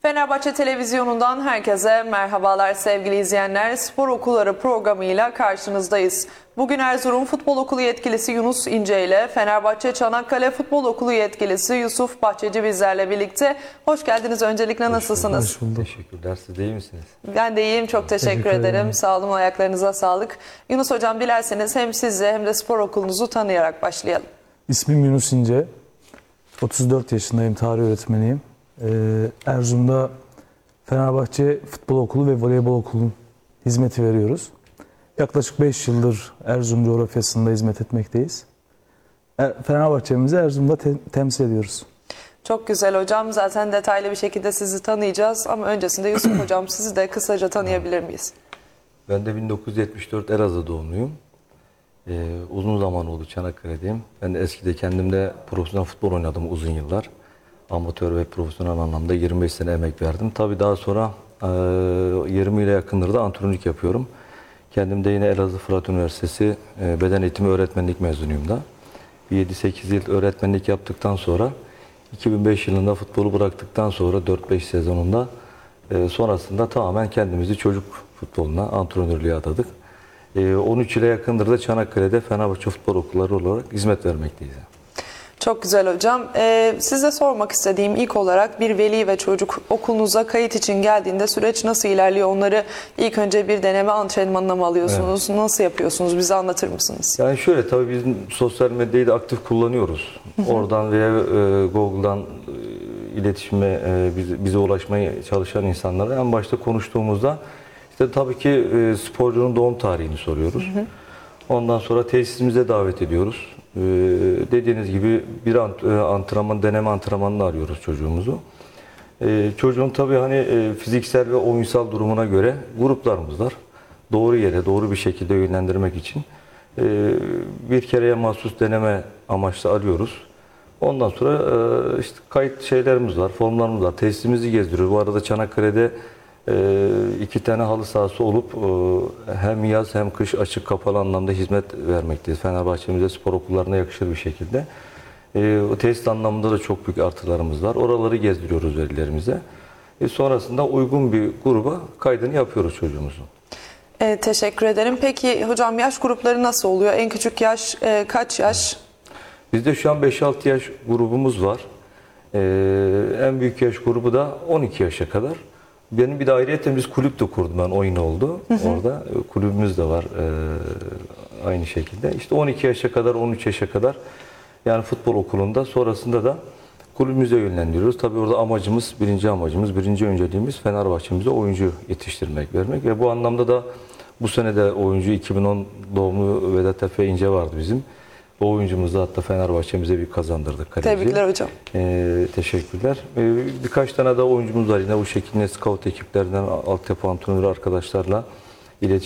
Fenerbahçe Televizyonu'ndan herkese merhabalar sevgili izleyenler. Spor Okulları programıyla karşınızdayız. Bugün Erzurum Futbol Okulu yetkilisi Yunus İnce ile Fenerbahçe Çanakkale Futbol Okulu yetkilisi Yusuf Bahçeci bizlerle birlikte. Hoş geldiniz. Öncelikle nasılsınız? Hoş bulduk. Teşekkürler. Siz de iyi misiniz? Ben de iyiyim. Çok teşekkür ederim. Sağ olun. Ayaklarınıza sağlık. Yunus Hocam, dilerseniz hem sizi hem de spor okulunuzu tanıyarak başlayalım. İsmim Yunus İnce. 34 yaşındayım. Tarih öğretmeniyim. Erzurum'da Fenerbahçe Futbol Okulu ve Voleybol Okulu hizmeti veriyoruz. Yaklaşık 5 yıldır Erzurum coğrafyasında hizmet etmekteyiz. Fenerbahçe'mizi Erzurum'da temsil ediyoruz. Çok güzel hocam. Zaten detaylı bir şekilde sizi tanıyacağız. Ama öncesinde Yusuf Hocam, sizi de kısaca tanıyabilir miyiz? Ben de 1974 Elazığ doğumluyum. Uzun zaman oldu Çanakkale'deyim. Ben de eskide kendimde profesyonel futbol oynadım uzun yıllar. Amatör ve profesyonel anlamda 25 sene emek verdim. Tabii daha sonra 20 ile yakındır da antrenörlük yapıyorum. Kendim de yine Elazığ Fırat Üniversitesi Beden Eğitimi Öğretmenlik mezunuyum da. 7-8 yıl öğretmenlik yaptıktan sonra 2005 yılında futbolu bıraktıktan sonra 4-5 sezonunda sonrasında tamamen kendimizi çocuk futboluna, antrenörlüğe adadık. 13 ile yakındır da Çanakkale'de Fenerbahçe Futbol Okulları olarak hizmet vermekteyiz. Çok güzel hocam. Size sormak istediğim ilk olarak, bir veli ve çocuk okulunuza kayıt için geldiğinde süreç nasıl ilerliyor? Onları ilk önce bir deneme antrenmanına mı alıyorsunuz? Evet. Nasıl yapıyorsunuz? Bize anlatır mısınız? Yani şöyle, tabii biz sosyal medyayı da aktif kullanıyoruz. Oradan veya Google'dan iletişime, bize ulaşmaya çalışan insanlara en başta konuştuğumuzda işte tabii ki sporcunun doğum tarihini soruyoruz. Ondan sonra tesisimize davet ediyoruz. Dediğiniz gibi bir antrenman, deneme antrenmanını arıyoruz çocuğumuzu. Çocuğun tabii hani fiziksel ve oyunsal durumuna göre gruplarımız var. Doğru yere, doğru bir şekilde yönlendirmek için bir kereye mahsus deneme amaçlı arıyoruz. Ondan sonra işte kayıt şeylerimiz var, formlarımız var. Tesisimizi gezdiriyoruz. Bu arada Çanakkale'de 2 tane halı sahası olup hem yaz hem kış açık kapalı anlamda hizmet vermekteyiz. Fenerbahçe'mize, spor okullarına yakışır bir şekilde. O tesis anlamında da çok büyük artılarımız var. Oraları gezdiriyoruz velilerimize. Sonrasında uygun bir gruba kaydını yapıyoruz çocuğumuzun. Teşekkür ederim. Peki hocam, yaş grupları nasıl oluyor? En küçük yaş kaç yaş? Bizde şu an 5-6 yaş grubumuz var. En büyük yaş grubu da 12 yaşa kadar. Benim bir de ayrıyeten biz kulüp de kurdum, ben oyun oldu. Orada kulübümüz de var aynı şekilde. İşte 12 yaşa kadar, 13 yaşa kadar yani futbol okulunda, sonrasında da kulübümüze yönlendiriyoruz. Tabii orada amacımız, birinci önceliğimiz Fenerbahçe'mize oyuncu yetiştirmek, vermek ve bu anlamda da bu sene de oyuncu 2010 doğumlu Vedat Efe İnce vardı bizim. O oyuncumuzu hatta Fenerbahçe'mize bir kazandırdık. Kaleci. Tebrikler hocam. Teşekkürler. Birkaç tane daha oyuncumuz var yine bu şekilde scout ekiplerinden, altyapı antrenörü arkadaşlarla